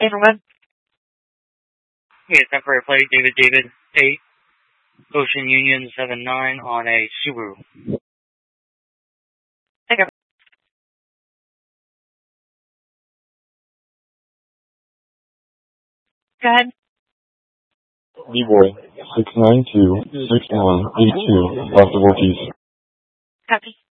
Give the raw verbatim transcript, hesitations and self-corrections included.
Everyone. Yeah, temporary plate, David David eight, Ocean Union seven nine on a Subaru. Okay. Go ahead. Leroy, six nine two, six one eight two, Doctor Wilkies. Copy.